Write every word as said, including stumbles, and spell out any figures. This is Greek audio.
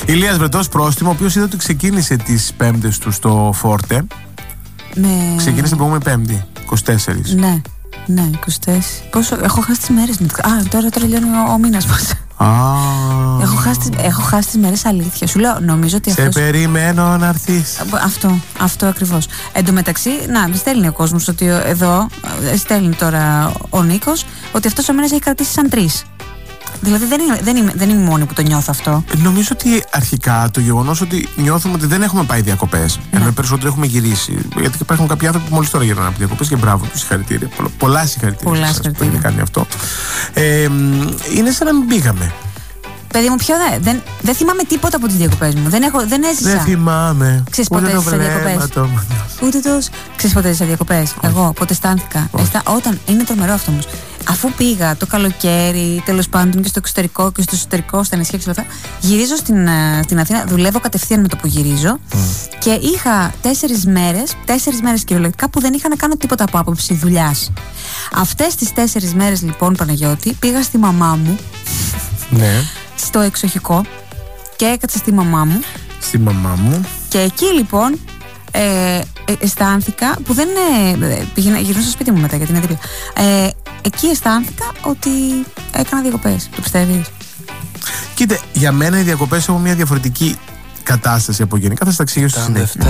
Ηλίας Βρετός πρόστιμο, ο οποίος είδα ότι ξεκίνησε τις πέμπτες του στο Φόρτε. Ναι. Ξεκίνησε την προηγούμενη Πέμπτη, είκοσι τέσσερα. Ναι, ναι, είκοσι τέσσερα. Πόσο, έχω χάσει τις μέρες. Α, τώρα, τώρα λιώνει ο, ο μήνας μας. Ah. Έχω χάσει, τις, έχω χάσει τις μέρες, αλήθεια. Σου λέω, νομίζω ότι σε αυτός... περιμένω να έρθεις. Αυτό, αυτό ακριβώς. Εν τω μεταξύ, να, στέλνει ο κόσμος ότι εδώ, στέλνει τώρα ο Νίκος, ότι αυτός ο μήνας έχει κρατήσει σαν τρεις. Δηλαδή δεν είμαι, δεν, είμαι, δεν είμαι μόνη που το νιώθω αυτό. Νομίζω ότι αρχικά το γεγονός ότι νιώθουμε ότι δεν έχουμε πάει διακοπές, ναι. ενώ περισσότερο έχουμε γυρίσει. Γιατί υπάρχουν κάποιοι άνθρωποι που μόλις τώρα γυρνάνε από διακοπές και μπράβο τους, συγχαρητήρια. Πολλά, πολλά συγχαρητήρια. Πολλά συγχαρητήρια. Που κάνει αυτό. Ε, είναι σαν να μην πήγαμε. Παιδί μου, ποιο δεν, δεν, δεν θυμάμαι τίποτα από τις διακοπές μου. Δεν, έχω, δεν έζησα. Δεν θυμάμαι. Ξέρεις πότε έζησα διακοπές. Το... Ούτε τους. Ξέρεις πότε έζησα διακοπές. Εγώ πότε αισθάνθηκα. Αισθά... Όταν είναι τρομερό αυτό όμως. Αφού πήγα το καλοκαίρι, τέλος πάντων και στο εξωτερικό και στο εσωτερικό, στα νησιά και όλα αυτά, γυρίζω στην, στην Αθήνα, δουλεύω κατευθείαν με το που γυρίζω mm. και είχα τέσσερις μέρες, τέσσερις μέρες κυριολεκτικά που δεν είχα να κάνω τίποτα από άποψη δουλειάς. Αυτές τις τέσσερις μέρες λοιπόν, Παναγιώτη, πήγα στη μαμά μου. Ναι. Στο εξοχικό και έκατσα στη μαμά μου. Στη μαμά μου. Και εκεί λοιπόν ε, ε, αισθάνθηκα που δεν ε, πήγαινα, γυρνούσα στο σπίτι μου μετά γιατί είναι δίπλα. Ε, εκεί αισθάνθηκα ότι έκανα διακοπές. Το πιστεύεις? Κοίτα, για μένα οι διακοπές έχουν μια διαφορετική κατάσταση από γενικά. Θα στα εξηγήσω στη συνέχεια.